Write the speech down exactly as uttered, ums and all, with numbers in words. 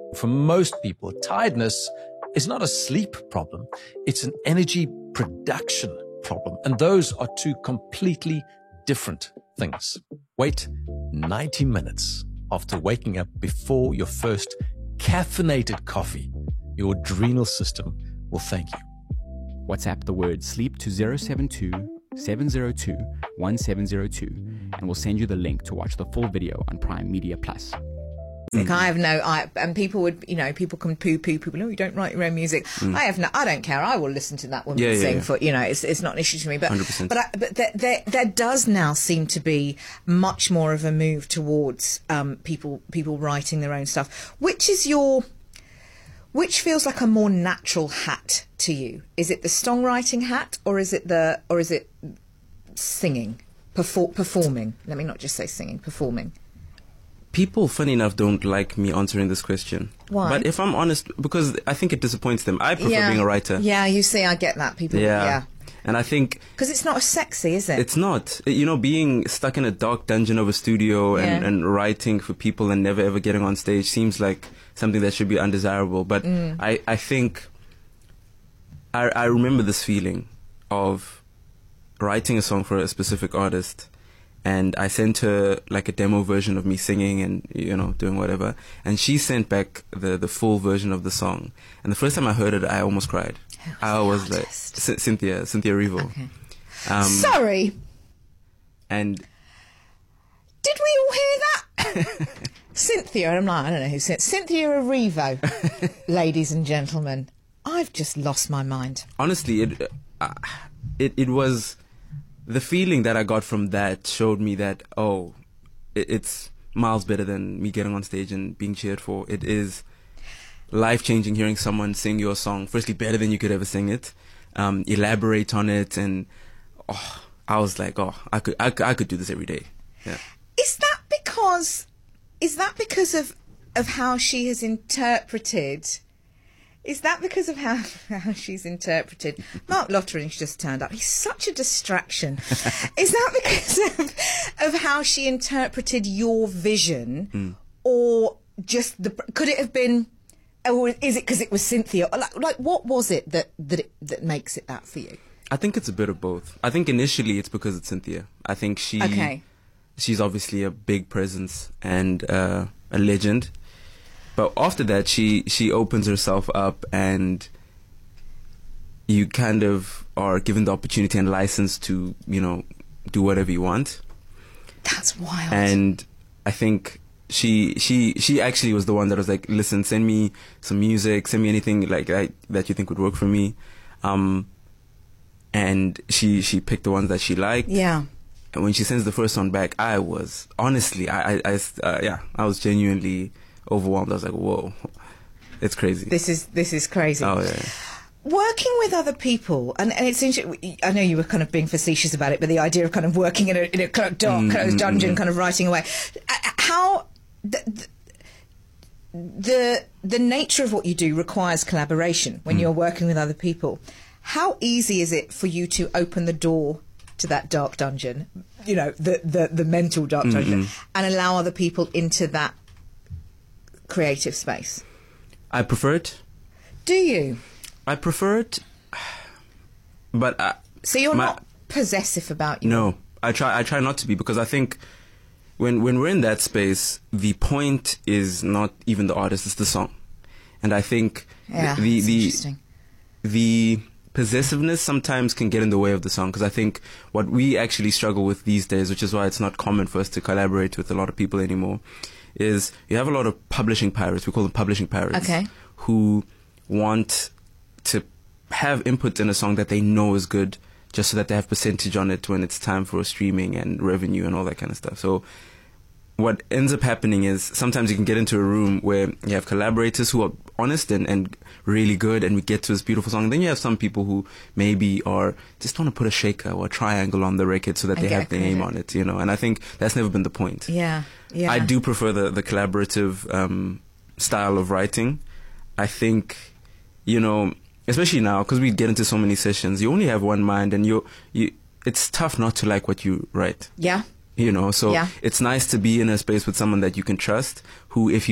For most people, tiredness is not a sleep problem. It's an energy production problem. And those are two completely different things. Wait ninety minutes after waking up before your first caffeinated coffee. Your adrenal system will thank you. WhatsApp the word sleep to zero seven two, seven zero two, one seven zero two and we'll send you the link to watch the full video on Prime Media Plus. Mm. I have no, I and people would, you know, people can poo-poo people. Oh, you don't write your own music. Mm. I have no, I don't care. I will listen to that woman yeah, sing yeah, yeah. for, you know, it's it's not an issue to me. But one hundred percent. but I, but there, there there does now seem to be much more of a move towards um, people people writing their own stuff. Which is your, which feels like a more natural hat to you? Is it the songwriting hat, or is it the, or is it singing, Perfor- performing? Let me not just say singing, performing. People, funny enough, don't like me answering this question. Why? But if I'm honest, because I think it disappoints them. I prefer yeah. being a writer. Yeah, you see, I get that. People, yeah. yeah. And I think... Because it's not as sexy, is it? It's not. You know, being stuck in a dark dungeon of a studio and, yeah. and writing for people and never ever getting on stage seems like something that should be undesirable. But mm. I, I think... I, I remember this feeling of writing a song for a specific artist, and I sent her like a demo version of me singing and, you know, doing whatever, and she sent back the, the full version of the song. And the first time I heard it, I almost cried. Who was I was like, artist? C- Cynthia, Cynthia Erivo. Okay. Um, Sorry. And did we all hear that? Cynthia, I'm like, I don't know who said Cynthia Erivo, ladies and gentlemen. I've just lost my mind. Honestly, it, uh, it it was the feeling that I got from that showed me that, oh, it, it's miles better than me getting on stage and being cheered for. It is life-changing hearing someone sing your song, firstly, better than you could ever sing it, um, elaborate on it, and oh, I was like, oh, I could, I could, I could do this every day. Yeah. Is that because, is that because of, of how she has interpreted... Is that because of how, how she's interpreted? Mark Lottering's just turned up. He's such a distraction. Is that because of, of how she interpreted your vision, mm. or just the? Could it have been, or is it because it was Cynthia? Like, like, what was it that that it, that makes it that for you? I think it's a bit of both. I think initially it's because it's Cynthia. I think she, okay. she's obviously a big presence and uh, a legend. But after that, she, she opens herself up, and you kind of are given the opportunity and license to, you know, do whatever you want. That's wild. And I think she she she actually was the one that was like, listen, send me some music, send me anything like that, that you think would work for me. Um, and she she picked the ones that she liked. Yeah. And when she sends the first one back, I was honestly, I I, I uh, yeah, I was genuinely overwhelmed. I was like, whoa, it's crazy. This is this is crazy. Oh yeah. Working with other people, and, and it's interesting. I know you were kind of being facetious about it, but the idea of kind of working in a, in a kind of dark, mm, closed dungeon, mm, kind of writing away. How the, the the nature of what you do requires collaboration when mm. you're working with other people. How easy is it for you to open the door to that dark dungeon, you know, the the, the mental dark mm, dungeon, mm. and allow other people into that creative space? I prefer it. Do you? I prefer it, but I, so you're my, not possessive about you. No, I try. I try not to be, because I think when when we're in that space, the point is not even the artist; it's the song. And I think yeah, the the interesting. the possessiveness sometimes can get in the way of the song, because I think what we actually struggle with these days, which is why it's not common for us to collaborate with a lot of people anymore, is you have a lot of publishing pirates. We call them publishing pirates. Okay. Who want to have input in a song that they know is good, just so that they have percentage on it when it's time for streaming and revenue and all that kind of stuff. So what ends up happening is sometimes you can get into a room where you have collaborators who are honest and, and really good, and we get to this beautiful song. And then you have some people who maybe are just want to put a shaker or a triangle on the record so that and they have their name on it, you know. And I think that's never been the point. Yeah, yeah. I do prefer the, the collaborative um, style of writing. I think, you know, especially now, because we get into so many sessions, you only have one mind, and you you it's tough not to like what you write. Yeah. You know, so yeah. it's nice to be in a space with someone that you can trust, who, if you